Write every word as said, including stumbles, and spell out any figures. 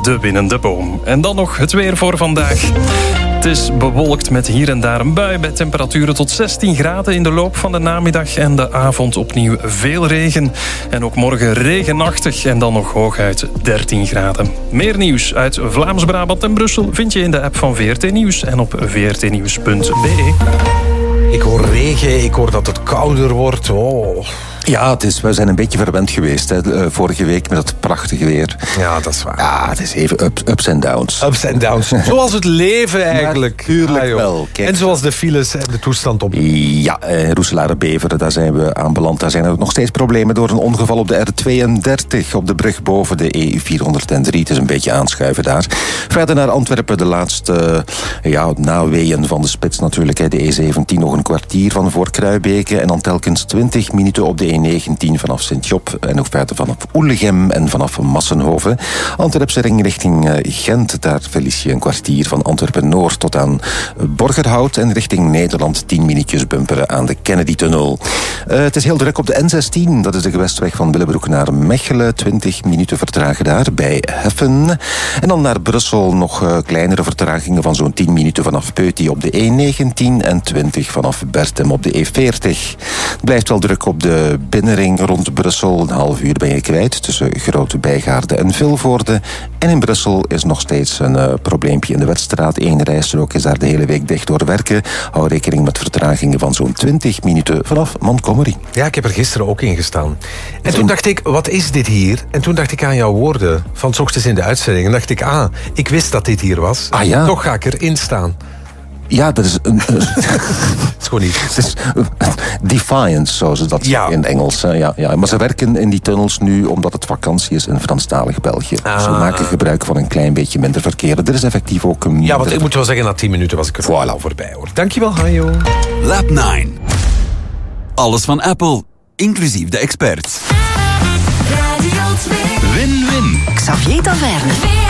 de winnende boom. En dan nog het weer voor vandaag. Het is bewolkt met hier en daar een bui bij temperaturen tot zestien graden in de loop van de namiddag en de avond opnieuw veel regen. En ook morgen regenachtig en dan nog hooguit dertien graden. Meer nieuws uit Vlaams-Brabant en Brussel vind je in de app van V R T Nieuws en op v r t nieuws punt b e. Ik hoor regen, ik hoor dat het kouder wordt. Oh. Ja, het is, we zijn een beetje verwend geweest hè, vorige week met het prachtige weer. Ja, dat is waar. Ja, het is even up, ups en downs. Ups en downs. Zoals het leven eigenlijk. Tuurlijk ah, wel. Kijk. En zoals de files en de toestand op. Ja, eh, Roeselare-Beveren, daar zijn we aanbeland. Daar zijn er nog steeds problemen door een ongeval op de R tweeëndertig... op de brug boven de E vierhonderddrie. Het is een beetje aanschuiven daar. Verder naar Antwerpen, de laatste uh, ja, naweeën van de spits natuurlijk. Hè. De E zeventien nog een kwartier van voor Kruibeke... en dan telkens twintig minuten op de E negentien vanaf Sint-Job... en nog verder vanaf Oelegem en vanaf Massenhoven. Antwerpse ring richting uh, Gent, daar verlies je een kwartier van Antwerpen-Noord tot aan Borgerhout... en richting Nederland tien minuutjes bumperen aan de Kennedy-tunnel. Uh, het is heel druk op de N zestien, dat is de gewestweg van Willebroek naar Mechelen. twintig minuten vertragen daar bij Heffen. En dan naar Brussel nog uh, kleinere vertragingen van zo'n tien minuten vanaf Peuty op de E negentien... en twintig vanaf Bertem op de E veertig. Het blijft wel druk op de binnenring rond Brussel. Een half uur ben je kwijt tussen Grote Bijgaarden en Vilvoorde. En in Brussel is nog steeds een uh, probleempje in de Weststraat. Eén rijstrook is daar de hele week dicht door werken. Hou rekening met vertragingen van zo'n twintig minuten vanaf Montgomery. Ja, ik heb er gisteren ook in gestaan. En toen dacht ik, wat is dit hier? En toen dacht ik aan jouw woorden van 's ochtends in de uitzending. En dacht ik, ah, ik wist dat dit hier was. Ah, ja? Toch ga ik erin staan. Ja, dat is een... Het is gewoon niet. Het is defiance, zoals ze dat ja. in Engels. Ja, ja. Maar ze werken in die tunnels nu omdat het vakantie is in Franstalig België. Ah. Ze maken gebruik van een klein beetje minder verkeer. Er is effectief ook een... Ja, want ik moet wel zeggen, na tien minuten was ik er voilà. al voorbij, hoor. Dankjewel, Hajo. Lab negen. Alles van Apple, inclusief de experts. Radio twee. Win-win. Xavier Taverne.